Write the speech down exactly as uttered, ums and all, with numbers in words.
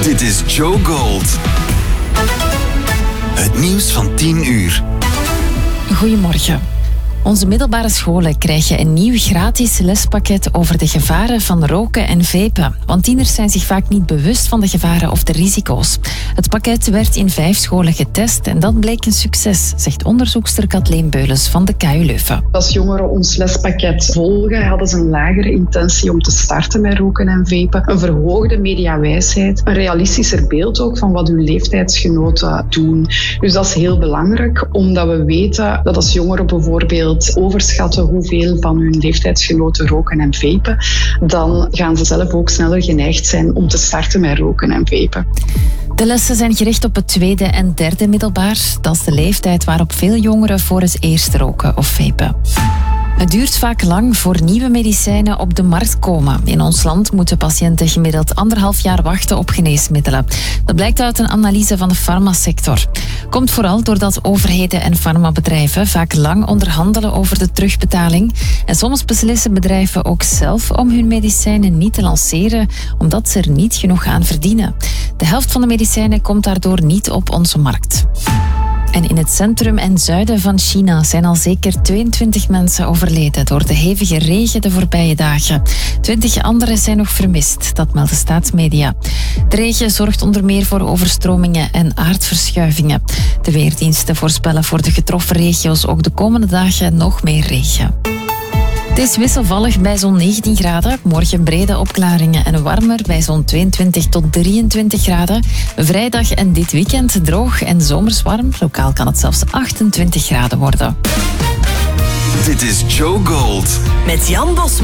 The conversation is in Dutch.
Dit is Joe Gold. Het nieuws van tien uur. Goedemorgen. Onze middelbare scholen krijgen een nieuw gratis lespakket over de gevaren van roken en vapen. Want tieners zijn zich vaak niet bewust van de gevaren of de risico's. Het pakket werd in vijf scholen getest en dat bleek een succes, zegt onderzoekster Kathleen Beulens van de K U Leuven. Als jongeren ons lespakket volgen, hadden ze een lagere intentie om te starten met roken en vapen. Een verhoogde mediawijsheid, een realistischer beeld ook van wat hun leeftijdsgenoten doen. Dus dat is heel belangrijk, omdat we weten dat als jongeren bijvoorbeeld overschatten hoeveel van hun leeftijdsgenoten roken en vapen, dan gaan ze zelf ook sneller geneigd zijn om te starten met roken en vapen. De lessen zijn gericht op het tweede en derde middelbaar. Dat is de leeftijd waarop veel jongeren voor het eerst roken of vapen. Het duurt vaak lang voor nieuwe medicijnen op de markt komen. In ons land moeten patiënten gemiddeld anderhalf jaar wachten op geneesmiddelen. Dat blijkt uit een analyse van de farmasector. Komt vooral doordat overheden en farmabedrijven vaak lang onderhandelen over de terugbetaling. En soms beslissen bedrijven ook zelf om hun medicijnen niet te lanceren, omdat ze er niet genoeg aan verdienen. De helft van de medicijnen komt daardoor niet op onze markt. En in het centrum en zuiden van China zijn al zeker tweeëntwintig mensen overleden door de hevige regen de voorbije dagen. Twintig anderen zijn nog vermist, dat melden staatsmedia. De regen zorgt onder meer voor overstromingen en aardverschuivingen. De weerdiensten voorspellen voor de getroffen regio's ook de komende dagen nog meer regen. Het is wisselvallig bij zo'n negentien graden. Morgen brede opklaringen en warmer bij zo'n tweeëntwintig tot drieëntwintig graden. Vrijdag en dit weekend droog en zomers warm. Lokaal kan het zelfs achtentwintig graden worden. Dit is Joe Gold. Met Jan Bosman.